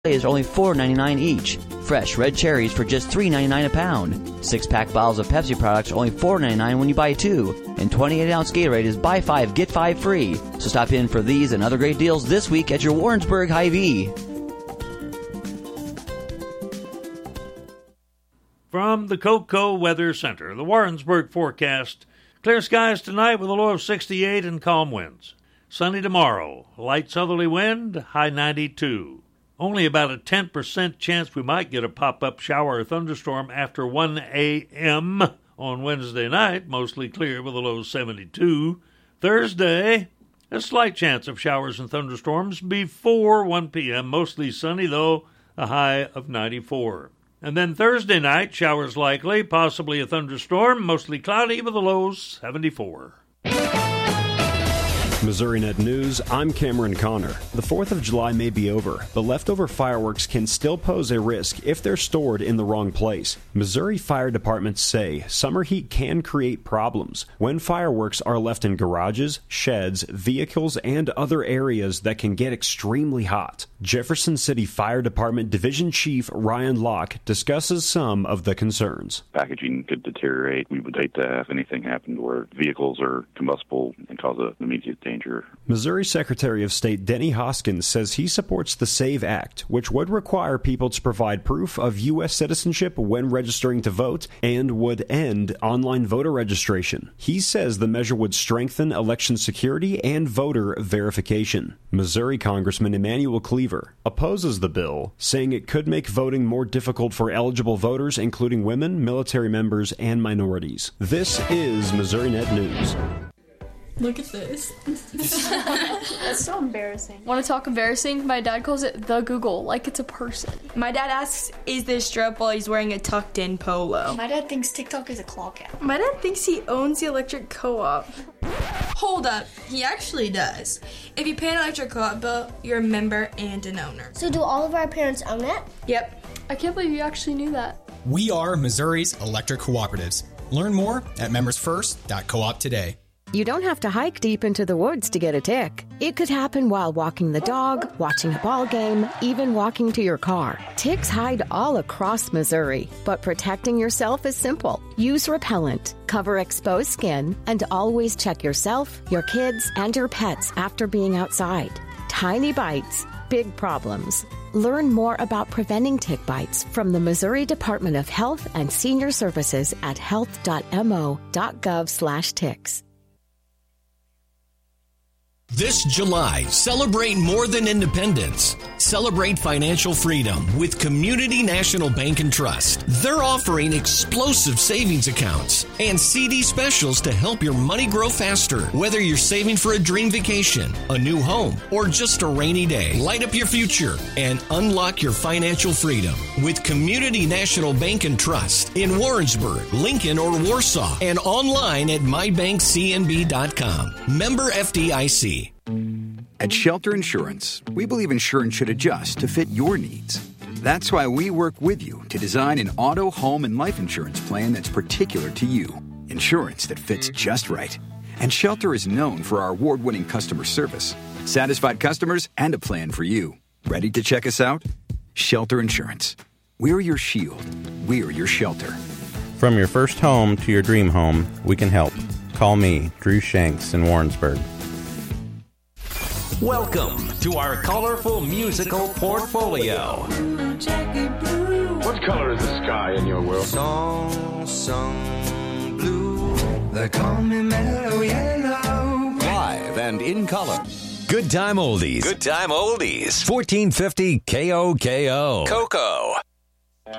are only $4.99 each. Fresh red cherries for just $3.99 a pound. 6-pack bottles of Pepsi products are only $4.99 when you buy 2. And 28-ounce Gatorade is buy 5, get 5 free. So stop in for these and other great deals this week at your Warrensburg Hy-Vee. From the Coco Weather Center, the Warrensburg forecast. Clear skies tonight with a low of 68 and calm winds. Sunny tomorrow, light southerly wind, high 92. Only about a 10% chance we might get a pop-up shower or thunderstorm after 1 a.m. on Wednesday night, mostly clear with a low 72. Thursday, a slight chance of showers and thunderstorms before 1 p.m., mostly sunny, though, a high of 94. And then Thursday night, showers likely, possibly a thunderstorm, mostly cloudy with a low 74. MissouriNet News, I'm Cameron Connor. The 4th of July may be over, but leftover fireworks can still pose a risk if they're stored in the wrong place. Missouri fire departments say summer heat can create problems when fireworks are left in garages, sheds, vehicles, and other areas that can get extremely hot. Jefferson City Fire Department Division Chief Ryan Locke discusses some of the concerns. Packaging could deteriorate. We would hate to have anything happen where vehicles are combustible and cause an immediate danger. Missouri Secretary of State Denny Hoskins says he supports the SAVE Act, which would require people to provide proof of U.S. citizenship when registering to vote and would end online voter registration. He says the measure would strengthen election security and voter verification. Missouri Congressman Emanuel Cleaver opposes the bill, saying it could make voting more difficult for eligible voters, including women, military members, and minorities. This is MissouriNet News. Look at this. That's so embarrassing. Want to talk embarrassing? My dad calls it the Google, like it's a person. My dad asks, is this strap while he's wearing a tucked-in polo? My dad thinks TikTok is a claw cap. My dad thinks he owns the electric co-op. Hold up, he actually does. If you pay an electric co-op bill, you're a member and an owner. So do all of our parents own it? Yep. I can't believe you actually knew that. We are Missouri's electric cooperatives. Learn more at membersfirst.coop today. You don't have to hike deep into the woods to get a tick. It could happen while walking the dog, watching a ball game, even walking to your car. Ticks hide all across Missouri, but protecting yourself is simple. Use repellent, cover exposed skin, and always check yourself, your kids, and your pets after being outside. Tiny bites, big problems. Learn more about preventing tick bites from the Missouri Department of Health and Senior Services at health.mo.gov/ticks. This July, celebrate more than independence. Celebrate financial freedom with Community National Bank and Trust. They're offering explosive savings accounts and CD specials to help your money grow faster. Whether you're saving for a dream vacation, a new home, or just a rainy day, light up your future and unlock your financial freedom with Community National Bank and Trust in Warrensburg, Lincoln, or Warsaw, and online at mybankcnb.com. Member FDIC. At Shelter Insurance, we believe insurance should adjust to fit your needs. That's why we work with you to design an auto, home, and life insurance plan that's particular to you. Insurance that fits just right. And Shelter is known for our award-winning customer service, satisfied customers, and a plan for you. Ready to check us out? Shelter Insurance. We're your shield. We're your shelter. From your first home to your dream home, we can help. Call me, Drew Shanks in Warrensburg. Welcome to our colorful musical portfolio. What color is the sky in your world? Song blue. They call me mellow yellow. Live and in color. Good time oldies. Good time oldies. 1450 KOKO. Coco.